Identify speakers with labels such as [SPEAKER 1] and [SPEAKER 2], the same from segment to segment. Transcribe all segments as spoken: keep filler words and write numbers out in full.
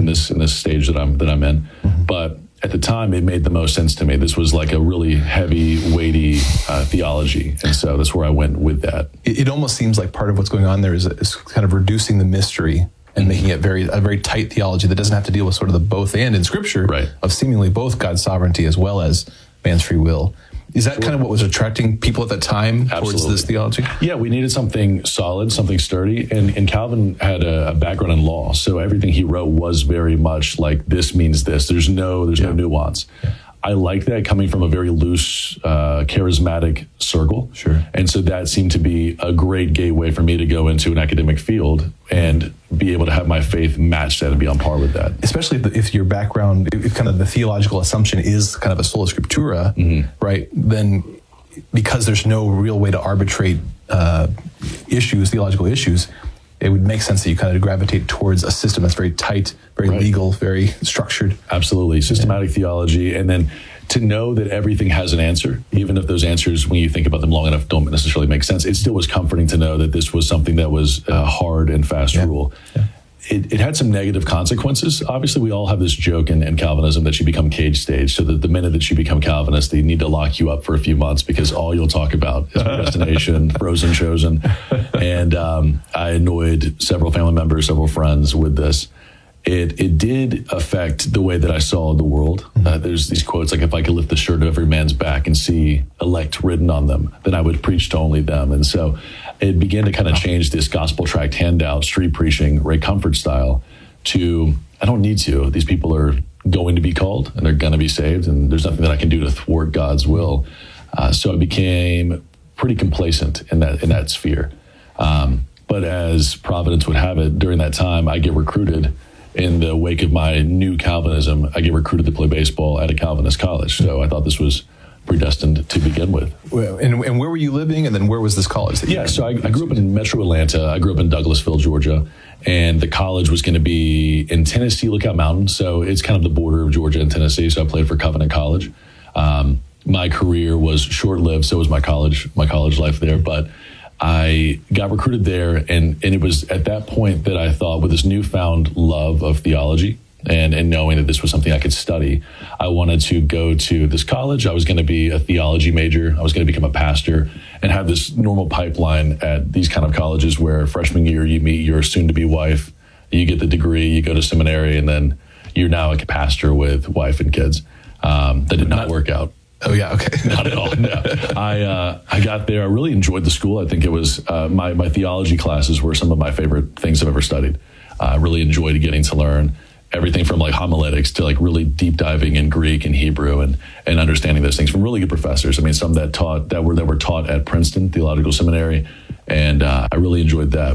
[SPEAKER 1] in this in this stage that I'm that I'm in. Mm-hmm. But at the time, it made the most sense to me. This was like a really heavy, weighty uh, theology, and so that's where I went with that.
[SPEAKER 2] It, it almost seems like part of what's going on there is, is kind of reducing the mystery and making it very a very tight theology that doesn't have to deal with sort of the both and in Scripture,
[SPEAKER 1] right,
[SPEAKER 2] of seemingly both God's sovereignty as well as man's free will. Is that sure. kind of what was attracting people at that time Absolutely. Towards this theology?
[SPEAKER 1] Yeah, we needed something solid, something sturdy. And, and Calvin had a, a background in law, so everything he wrote was very much like, this means this. There's no there's yeah. no nuance. Yeah. I like that coming from a very loose, uh, charismatic circle.
[SPEAKER 2] Sure.
[SPEAKER 1] And so that seemed to be a great gateway for me to go into an academic field and be able to have my faith match that and be on par with that.
[SPEAKER 2] Especially if, if your background, if kind of the theological assumption is kind of a sola scriptura, mm-hmm. right? Then because there's no real way to arbitrate uh, issues, theological issues, it would make sense that you kind of gravitate towards a system that's very tight, very right. legal, very structured.
[SPEAKER 1] Absolutely. Systematic yeah. theology. And then to know that everything has an answer, even if those answers, when you think about them long enough, don't necessarily make sense, it still was comforting to know that this was something that was a hard and fast yeah. rule. Yeah. It, it had some negative consequences. Obviously, we all have this joke in, in Calvinism that you become cage stage. So that the minute that you become Calvinist, they need to lock you up for a few months because all you'll talk about is predestination, frozen chosen. And um, I annoyed several family members, several friends with this. It it did affect the way that I saw the world. Uh, there's these quotes like, if I could lift the shirt of every man's back and see elect written on them, then I would preach to only them. And so it began to kind of change this gospel tract handout, street preaching, Ray Comfort style to, I don't need to. These people are going to be called and they're going to be saved, and there's nothing that I can do to thwart God's will. Uh, so I became pretty complacent in that in that sphere. Um, but as Providence would have it, during that time, I get recruited in the wake of my new Calvinism. I get recruited to play baseball at a Calvinist college. So I thought this was predestined to begin with.
[SPEAKER 2] Well, and, and where were you living, and then where was this college? That you
[SPEAKER 1] yeah, so I, I grew up in Metro Atlanta. I grew up in Douglasville, Georgia, and the college was going to be in Tennessee, Lookout Mountain. So it's kind of the border of Georgia and Tennessee. So I played for Covenant College. Um, my career was short-lived, so was my college, my college life there. But I got recruited there, and, and it was at that point that I thought, with this newfound love of theology and, and knowing that this was something I could study, I wanted to go to this college. I was going to be a theology major. I was going to become a pastor and have this normal pipeline at these kind of colleges where freshman year you meet your soon-to-be wife, you get the degree, you go to seminary, and then you're now a pastor with wife and kids. Um, that did not work out.
[SPEAKER 2] Oh yeah, okay.
[SPEAKER 1] Not at all. No. I uh, I got there. I really enjoyed the school. I think it was uh, my my theology classes were some of my favorite things I've ever studied. Uh, I really enjoyed getting to learn everything from like homiletics to like really deep diving in Greek and Hebrew and and understanding those things from really good professors. I mean, some that taught that were that were taught at Princeton Theological Seminary, and uh, I really enjoyed that.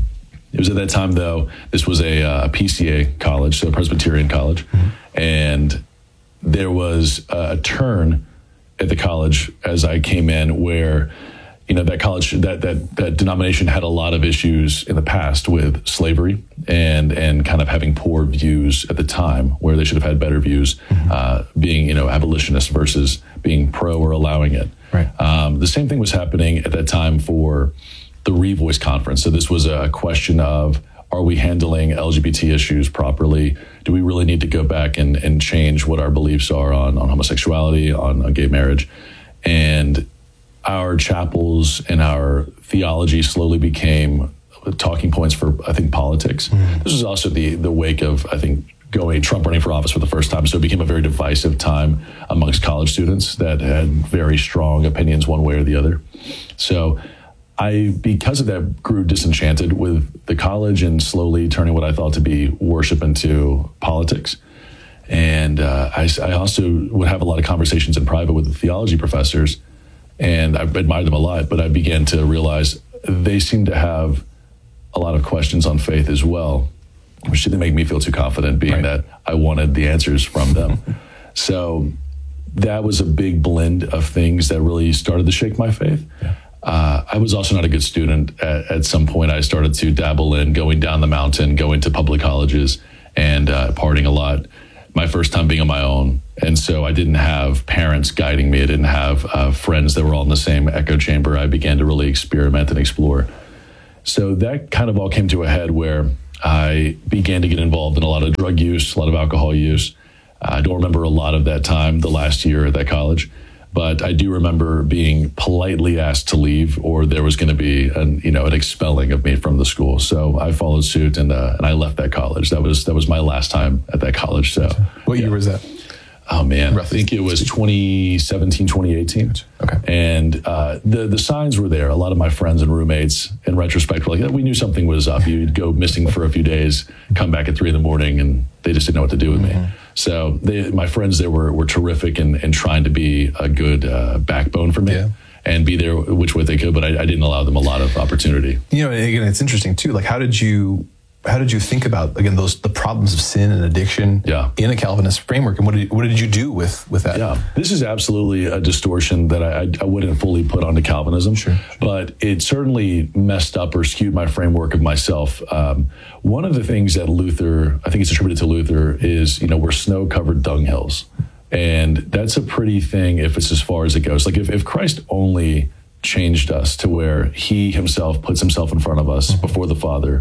[SPEAKER 1] It was at that time though. This was a uh, P C A college, so a Presbyterian college, mm-hmm. and there was a turn at the college as I came in where, you know, that college, that that that denomination had a lot of issues in the past with slavery and and kind of having poor views at the time where they should have had better views, mm-hmm. uh, being, you know, abolitionist versus being pro or allowing it.
[SPEAKER 2] Right.
[SPEAKER 1] Um, the same thing was happening at that time for the Revoice Conference. So this was a question of, are we handling L G B T issues properly? Do we really need to go back and, and change what our beliefs are on, on homosexuality, on, on gay marriage? And our chapels and our theology slowly became talking points for, I think, politics. Mm. This was also the, the wake of, I think, going Trump running for office for the first time. So it became a very divisive time amongst college students that had very strong opinions one way or the other. So I, because of that, grew disenchanted with the college and slowly turning what I thought to be worship into politics. And uh, I, I also would have a lot of conversations in private with the theology professors, and I admired them a lot, but I began to realize they seem to have a lot of questions on faith as well, which didn't make me feel too confident, being right. that I wanted the answers from them. So that was a big blend of things that really started to shake my faith. Yeah. Uh, I was also not a good student. At, at some point, I started to dabble in going down the mountain, going to public colleges, and uh, partying a lot. My first time being on my own. And so I didn't have parents guiding me. I didn't have uh, friends that were all in the same echo chamber. I began to really experiment and explore. So that kind of all came to a head where I began to get involved in a lot of drug use, a lot of alcohol use. I don't remember a lot of that time, the last year at that college, but I do remember being politely asked to leave, or there was going to be an, you know, an expelling of me from the school. So I followed suit and uh, and I left that college. That was that was my last time at that college. So
[SPEAKER 2] what year
[SPEAKER 1] yeah.
[SPEAKER 2] was that?
[SPEAKER 1] Oh man,
[SPEAKER 2] Roughly.
[SPEAKER 1] I think it was twenty seventeen, twenty eighteen.
[SPEAKER 2] Okay.
[SPEAKER 1] And uh, the the signs were there. A lot of my friends and roommates, in retrospect, were like, we knew something was up. You'd go missing for a few days, come back at three in the morning, and they just didn't know what to do with mm-hmm. me. So they, my friends there were were terrific and and trying to be a good uh, backbone for me. Yeah. And be there which way they could, but I, I didn't allow them a lot of opportunity.
[SPEAKER 2] You know, again, it's interesting too. Like, how did you? How did you think about, again, those the problems of sin and addiction
[SPEAKER 1] yeah.
[SPEAKER 2] in a Calvinist framework, and what did what did you do with with that?
[SPEAKER 1] Yeah, this is absolutely a distortion that I, I wouldn't fully put onto Calvinism,
[SPEAKER 2] sure, sure.
[SPEAKER 1] but it certainly messed up or skewed my framework of myself. Um, one of the things that Luther, I think it's attributed to Luther, is you know we're snow-covered dunghills, and that's a pretty thing if it's as far as it goes. Like if, if Christ only changed us to where He Himself puts Himself in front of us mm-hmm. before the Father,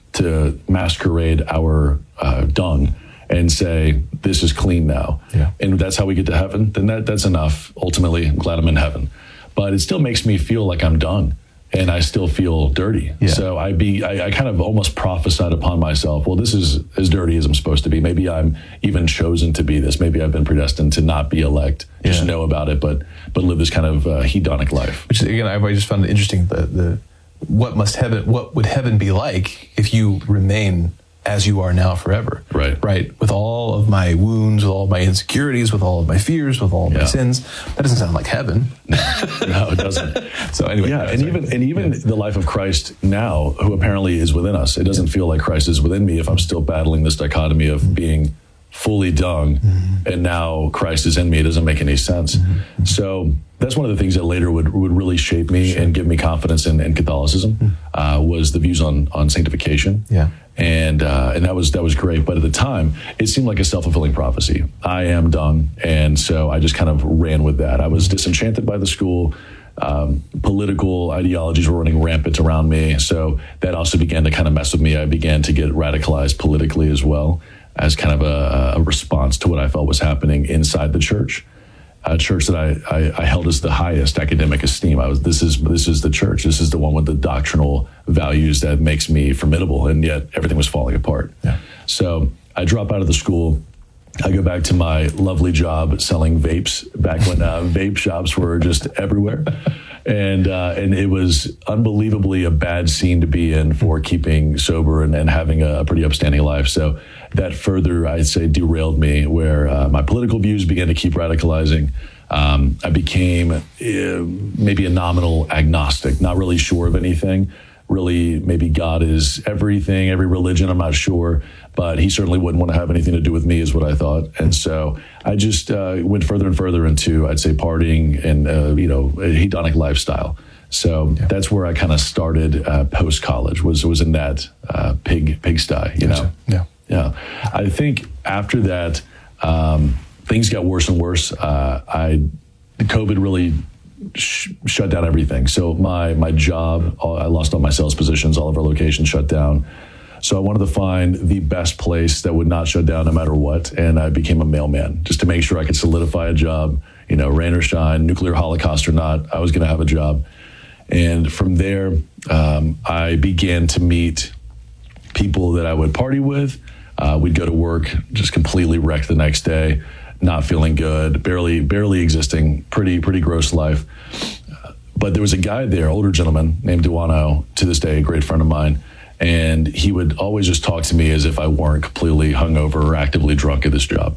[SPEAKER 1] to masquerade our uh, dung and say, this is clean now.
[SPEAKER 2] Yeah.
[SPEAKER 1] And that's how we get to heaven, then that, that's enough. Ultimately, I'm glad I'm in heaven. But it still makes me feel like I'm dung and I still feel dirty. Yeah. So I be I, I kind of almost prophesied upon myself, well, this is as dirty as I'm supposed to be. Maybe I'm even chosen to be this. Maybe I've been predestined to not be elect, just yeah. know about it, but but live this kind of uh, hedonic life.
[SPEAKER 2] Which, again, I just found it interesting, the the what must heaven, what would heaven be like if you remain as you are now forever?
[SPEAKER 1] Right.
[SPEAKER 2] Right. With all of my wounds, with all of my insecurities, with all of my fears, with all of yeah. my sins. That doesn't sound like heaven.
[SPEAKER 1] No, it doesn't.
[SPEAKER 2] So anyway.
[SPEAKER 1] Yeah, and even and even yeah. the life of Christ now, who apparently is within us, it doesn't feel like Christ is within me if I'm still battling this dichotomy of mm-hmm. being fully dung mm-hmm. and now Christ is in me. It doesn't make any sense. Mm-hmm. So that's one of the things that later would, would really shape me sure. and give me confidence in, in Catholicism mm-hmm. uh, was the views on on sanctification.
[SPEAKER 2] Yeah.
[SPEAKER 1] And uh, and that was that was great. But at the time, it seemed like a self-fulfilling prophecy. I am dung. And so I just kind of ran with that. I was disenchanted by the school. Um, political ideologies were running rampant around me. So that also began to kind of mess with me. I began to get radicalized politically as well, as kind of a, a response to what I felt was happening inside the church, a church that I, I, I held as the highest academic esteem. I was this is this is the church. This is the one with the doctrinal values that makes me formidable, and yet everything was falling apart.
[SPEAKER 2] Yeah.
[SPEAKER 1] So I drop out of the school. I go back to my lovely job selling vapes back when uh, vape shops were just everywhere. And uh, and it was unbelievably a bad scene to be in for keeping sober and, and having a, a pretty upstanding life. So that further, I'd say, derailed me, where uh, my political views began to keep radicalizing. Um, I became uh, maybe a nominal agnostic, not really sure of anything. Really, maybe God is everything, every religion, I'm not sure. But he certainly wouldn't want to have anything to do with me, is what I thought. And so I just uh, went further and further into, I'd say, partying and, uh, you know, a hedonic lifestyle. So yeah. that's where I kind of started uh, post-college, was was in that uh, pig pigsty, you
[SPEAKER 2] gotcha.
[SPEAKER 1] know?
[SPEAKER 2] Yeah.
[SPEAKER 1] Yeah. I think after that, um, things got worse and worse. Uh, I, COVID really sh- shut down everything. So my my job, all, I lost all my sales positions, all of our locations shut down. So I wanted to find the best place that would not shut down no matter what. And I became a mailman just to make sure I could solidify a job, you know, rain or shine, nuclear holocaust or not, I was going to have a job. And from there, um, I began to meet people that I would party with. Uh, we'd go to work, just completely wrecked the next day, not feeling good, barely, barely existing, pretty, pretty gross life. Uh, but there was a guy there, older gentleman named Duano, to this day, a great friend of mine. And he would always just talk to me as if I weren't completely hungover or actively drunk at this job.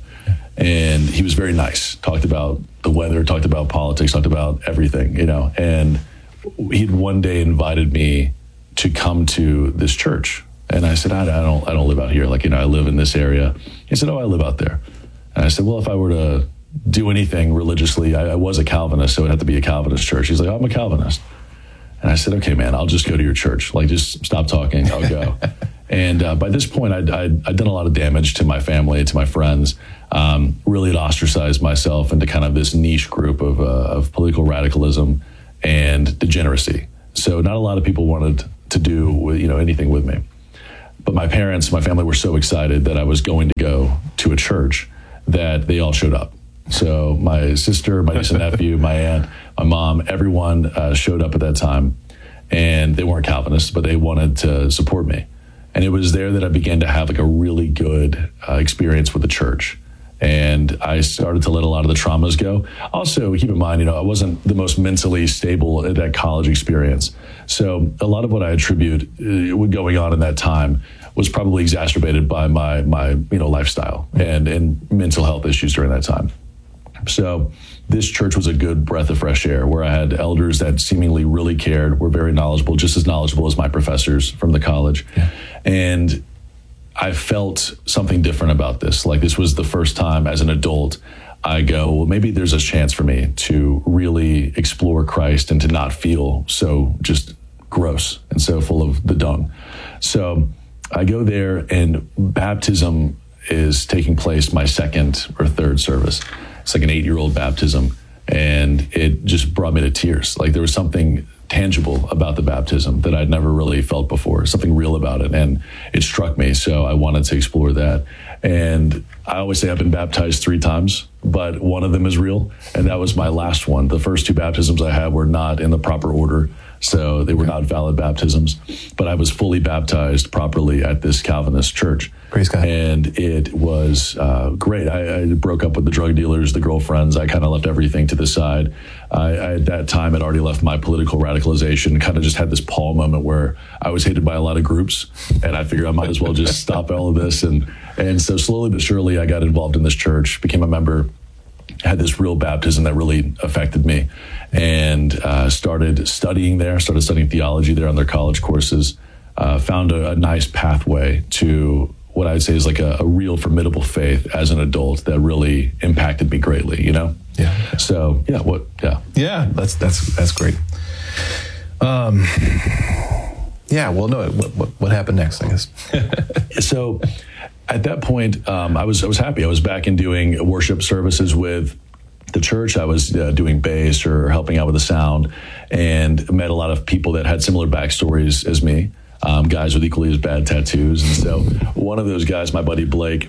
[SPEAKER 1] And he was very nice, talked about the weather, talked about politics, talked about everything, you know. And he'd one day invited me to come to this church. And I said, I, I don't I don't live out here. Like, you know, I live in this area. He said, oh, I live out there. And I said, well, if I were to do anything religiously, I, I was a Calvinist, so it had to be a Calvinist church. He's like, oh, I'm a Calvinist. And I said, okay, man, I'll just go to your church. Like, just stop talking, I'll go. And uh, by this point, I'd, I'd, I'd done a lot of damage to my family, to my friends, um, really had ostracized myself into kind of this niche group of, uh, of political radicalism and degeneracy. So not a lot of people wanted to do, you know, anything with me. But my parents, my family were so excited that I was going to go to a church that they all showed up. So my sister, my niece and nephew, my aunt, my mom, everyone uh, showed up at that time. And they weren't Calvinists, but they wanted to support me. And it was there that I began to have like a really good uh, experience with the church. And I started to let a lot of the traumas go. Also, keep in mind, you know, I wasn't the most mentally stable at that college experience. So a lot of what I attribute uh, going on in that time was probably exacerbated by my, my you know, lifestyle and, and mental health issues during that time. So this church was a good breath of fresh air where I had elders that seemingly really cared, were very knowledgeable, just as knowledgeable as my professors from the college. Yeah. And I felt something different about this. Like this was the first time as an adult I go, well, maybe there's a chance for me to really explore Christ and to not feel so just gross and so full of the dung. So I go there and baptism is taking place my second or third service. It's like an eight-year-old baptism. And it just brought me to tears. Like there was something tangible about the baptism that I'd never really felt before, something real about it. And it struck me. So I wanted to explore that. And I always say I've been baptized three times, but one of them is real. And that was my last one. The first two baptisms I had were not in the proper order. So they were not valid baptisms, but I was fully baptized properly at this Calvinist church.
[SPEAKER 2] Praise God.
[SPEAKER 1] And it was uh, great. I, I broke up with the drug dealers, the girlfriends. I kind of left everything to the side. I, I, at that time, had already left my political radicalization, kind of just had this Paul moment where I was hated by a lot of groups. And I figured I might as well just stop all of this. And, and so slowly but surely, I got involved in this church, became a member, had this real baptism that really affected me, and uh, started studying there, started studying theology there on their college courses, uh, found a, a nice pathway to what I'd say is like a, a real formidable faith as an adult that really impacted me greatly, you know?
[SPEAKER 2] Yeah.
[SPEAKER 1] So, yeah, what, yeah.
[SPEAKER 2] Yeah, that's, that's, that's great. Um, yeah, well, no, what, what, what happened next, I guess?
[SPEAKER 1] So, at that point, um, I was I was happy. I was back in doing worship services with the church. I was uh, doing bass or helping out with the sound, and met a lot of people that had similar backstories as me, um, guys with equally as bad tattoos. And so one of those guys, my buddy Blake,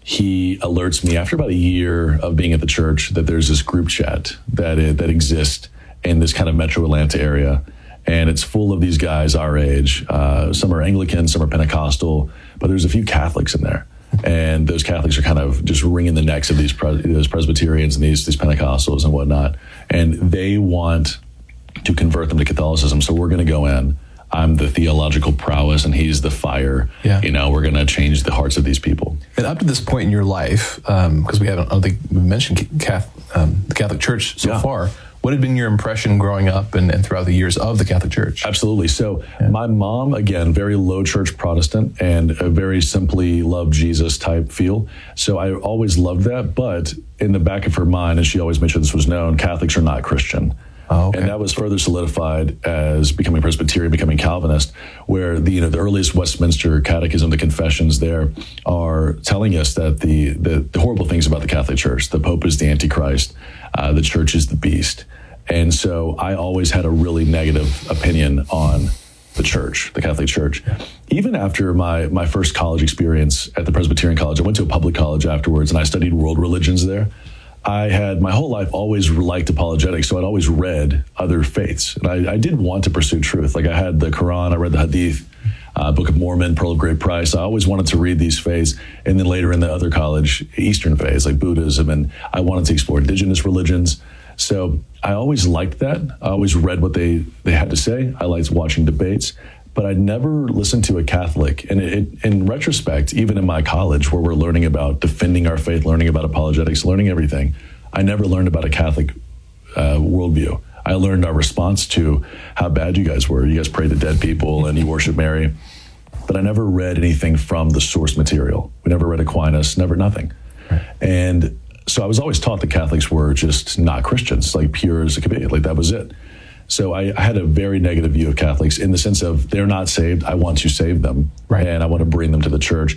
[SPEAKER 1] he alerts me after about a year of being at the church that there's this group chat that it, that exists in this kind of metro Atlanta area. And it's full of these guys our age. Uh, some are Anglican, some are Pentecostal, but there's a few Catholics in there. And those Catholics are kind of just wringing the necks of these pres- those Presbyterians and these, these Pentecostals and whatnot. And they want to convert them to Catholicism. So we're going to go in. I'm the theological prowess and he's the fire. Yeah. You know, we're going to change the hearts of these people.
[SPEAKER 2] And up to this point in your life, because um, we haven't, I don't think we mentioned Catholic, um, the Catholic Church so yeah. far. What had been your impression growing up and, and throughout the years of the Catholic Church?
[SPEAKER 1] Absolutely. So yeah. my mom, again, very low church Protestant and a very simply love Jesus type feel. So I always loved that. But in the back of her mind, and she always made sure this was known, Catholics are not Christian.
[SPEAKER 2] Oh, okay.
[SPEAKER 1] And that was further solidified as becoming Presbyterian, becoming Calvinist, where the you know the earliest Westminster Catechism, the confessions there, are telling us that the the, the horrible things about the Catholic Church, the Pope is the Antichrist, uh, the Church is the beast. And so I always had a really negative opinion on the church, the Catholic Church. Even after my my first college experience at the Presbyterian College, I went to a public college afterwards and I studied world religions there. I had my whole life always liked apologetics, so I'd always read other faiths. And I, I did want to pursue truth. Like I had the Quran, I read the Hadith, uh, Book of Mormon, Pearl of Great Price. I always wanted to read these faiths. And then later in the other college, Eastern faiths like Buddhism, and I wanted to explore indigenous religions. So I always liked that. I always read what they, they had to say. I liked watching debates. But I'd never listened to a Catholic. And it, it, in retrospect, even in my college where we're learning about defending our faith, learning about apologetics, learning everything, I never learned about a Catholic uh, worldview. I learned our response to how bad you guys were. You guys prayed to dead people and you worship Mary. But I never read anything from the source material. We never read Aquinas, never, nothing. Right. And so I was always taught that Catholics were just not Christians, like pure as it could be, like that was it. So I, I had a very negative view of Catholics in the sense of they're not saved. I want to save them, right. And I want to bring them to the church.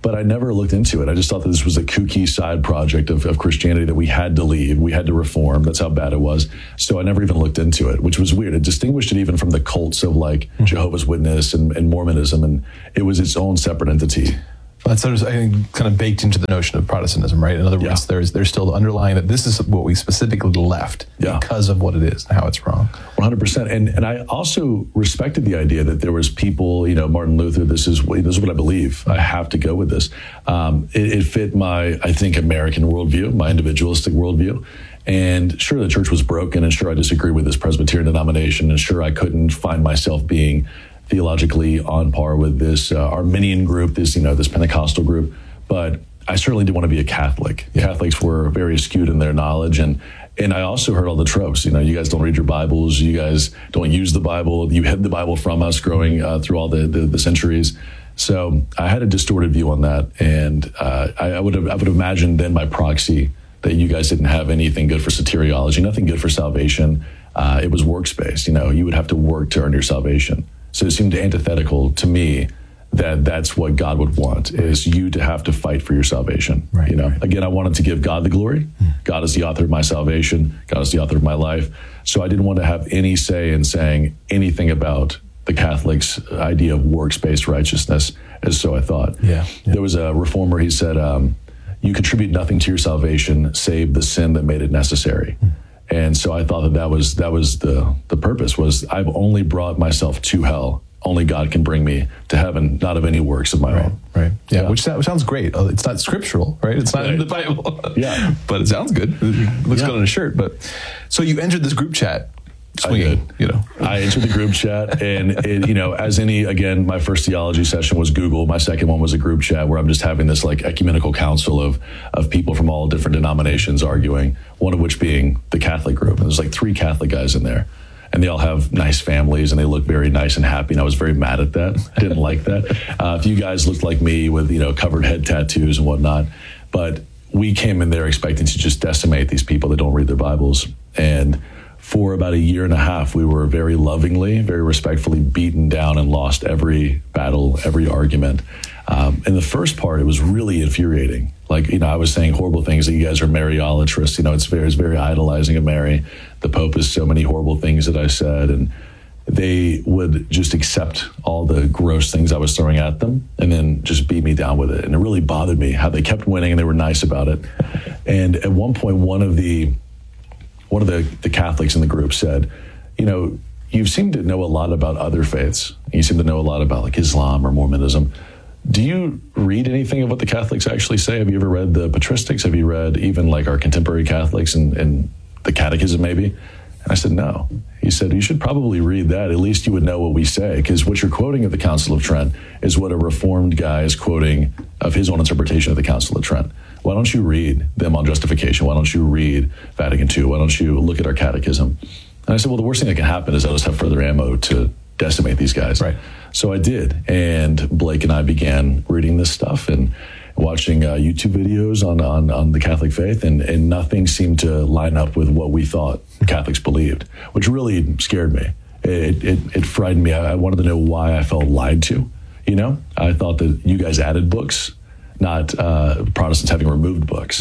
[SPEAKER 1] but I never looked into it. I just thought that this was a kooky side project of, of Christianity that we had to leave. We had to reform. That's how bad it was. So I never even looked into it, which was weird. It distinguished it even from the cults of like mm-hmm. Jehovah's Witness and, and Mormonism. And it was its own separate entity.
[SPEAKER 2] That's sort of, I think, kind of baked into the notion of Protestantism, right? In other words, yeah. there's there's still underlying that this is what we specifically left yeah. because of what it is and how it's wrong.
[SPEAKER 1] one hundred percent. And and I also respected the idea that there was people, you know, Martin Luther, this is this is what I believe. I have to go with this. Um, it, it fit my, I think, American worldview, my individualistic worldview. And sure, the church was broken, and sure, I disagree with this Presbyterian denomination, and sure, I couldn't find myself being theologically on par with this uh, Arminian group, this, you know, this Pentecostal group, but I certainly didn't want to be a Catholic. Yeah. Catholics were very astute in their knowledge, and and I also heard all the tropes. You know, you guys don't read your Bibles, you guys don't use the Bible, you hid the Bible from us growing uh, through all the, the the centuries. So I had a distorted view on that, and uh, I, I would have I would have imagined then by proxy that you guys didn't have anything good for soteriology, nothing good for salvation. Uh, it was works-based. You know, you would have to work to earn your salvation. So it seemed antithetical to me that that's what God would want, is you to have to fight for your salvation. Right, you know, right. Again, I wanted to give God the glory. Mm. God is the author of my salvation. God is the author of my life. So I didn't want to have any say in saying anything about the Catholics' idea of works-based righteousness, as so I thought.
[SPEAKER 2] Yeah, yeah.
[SPEAKER 1] There was a reformer, he said, um, you contribute nothing to your salvation save the sin that made it necessary. Mm. And so I thought that that was that was the the purpose, was I've only brought myself to hell. Only God can bring me to heaven, not of any works of my
[SPEAKER 2] right,
[SPEAKER 1] own.
[SPEAKER 2] Right. Yeah, yeah. Which sounds great. It's not scriptural, right? It's not right. in the Bible.
[SPEAKER 1] Yeah.
[SPEAKER 2] But it sounds good. It looks yeah. good on a shirt. But so you entered this group chat. Swinging, you know,
[SPEAKER 1] I entered the group chat, and it, you know, as any, again, my first theology session was Google. My second one was a group chat where I'm just having this like ecumenical council of of people from all different denominations arguing. One of which being the Catholic group, and there's like three Catholic guys in there, and they all have nice families, and they look very nice and happy. And I was very mad at that. I didn't like that. Uh, if you guys looked like me with, you know, covered head tattoos and whatnot, but we came in there expecting to just decimate these people that don't read their Bibles. And for about a year and a half, we were very lovingly, very respectfully beaten down and lost every battle, every argument. Um, in the first part, it was really infuriating. Like, you know, I was saying horrible things that you guys are Mariolatrists. You know, it's very, it's very idolizing of Mary. The Pope is so many horrible things that I said. And they would just accept all the gross things I was throwing at them and then just beat me down with it. And it really bothered me how they kept winning and they were nice about it. And at one point, one of the One of the, the Catholics in the group said, you know, you seem to know a lot about other faiths. You seem to know a lot about like Islam or Mormonism. Do you read anything of what the Catholics actually say? Have you ever read the patristics? Have you read even like our contemporary Catholics and, and the catechism maybe? And I said, no. He said, you should probably read that. At least you would know what we say, because what you're quoting of the Council of Trent is what a Reformed guy is quoting of his own interpretation of the Council of Trent. Why don't you read them on justification? Why don't you read Vatican Two? Why don't you look at our catechism? And I said, well, the worst thing that can happen is I'll just have further ammo to decimate these guys.
[SPEAKER 2] Right.
[SPEAKER 1] So I did. And Blake and I began reading this stuff and watching uh, YouTube videos on, on, on the Catholic faith, and, and nothing seemed to line up with what we thought Catholics believed, which really scared me. It, it, it frightened me. I, I wanted to know why I felt lied to. You know, I thought that you guys added books, not uh, Protestants having removed books.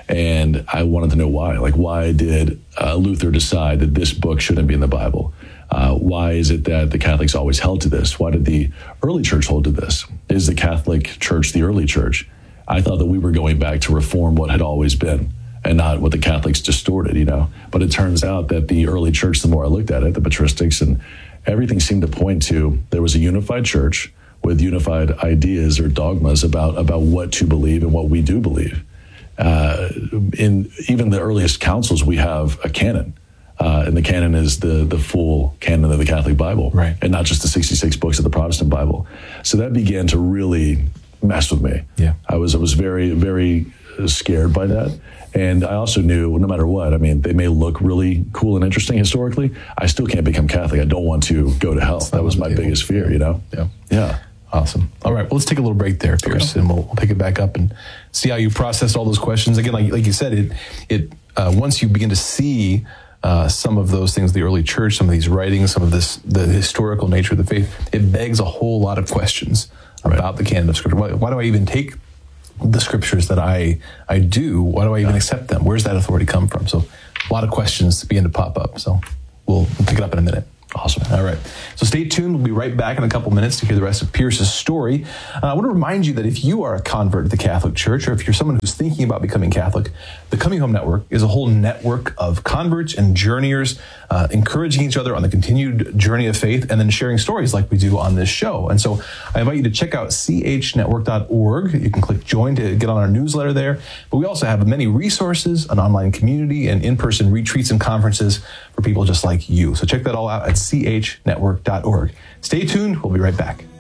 [SPEAKER 1] And I wanted to know why. Like, why did uh, Luther decide that this book shouldn't be in the Bible? Uh, why is it that the Catholics always held to this? Why did the early church hold to this? Is the Catholic Church the early church? I thought that we were going back to reform what had always been and not what the Catholics distorted, you know. But it turns out that the early church, the more I looked at it, the patristics and everything seemed to point to there was a unified church with unified ideas or dogmas about, about what to believe and what we do believe. Uh, in even the earliest councils, we have a canon. Uh, and the canon is the the full canon of the Catholic Bible,
[SPEAKER 2] right,
[SPEAKER 1] and not just the sixty-six books of the Protestant Bible. So that began to really mess with me.
[SPEAKER 2] Yeah,
[SPEAKER 1] I was I was very very scared by that, and I also knew no matter what, I mean, they may look really cool and interesting historically, I still can't become Catholic. I don't want to go to hell. That was my biggest fear, you know.
[SPEAKER 2] Yeah,
[SPEAKER 1] yeah.
[SPEAKER 2] Awesome. All right. Well, let's take a little break there, Pierce, okay, and we'll, we'll pick it back up and see how you processed all those questions. Again, like like you said, it it uh, once you begin to see uh, some of those things, the early church, some of these writings, some of this, the historical nature of the faith, it begs a whole lot of questions right. about the canon of Scripture. Why, why do I even take the scriptures that I I do? Why do I even accept them? Where's that authority come from? So a lot of questions begin to pop up. So we'll, we'll pick it up in a minute.
[SPEAKER 1] Awesome.
[SPEAKER 2] All right. So stay tuned. We'll be right back in a couple minutes to hear the rest of Pierce's story. Uh, I want to remind you that if you are a convert to the Catholic Church, or if you're someone who's thinking about becoming Catholic, the Coming Home Network is a whole network of converts and journeyers uh, encouraging each other on the continued journey of faith and then sharing stories like we do on this show. And so I invite you to check out c h network dot org. You can click join to get on our newsletter there. But we also have many resources, an online community, and in-person retreats and conferences for people just like you. So check that all out at c h network dot org. Stay tuned. We'll be right back.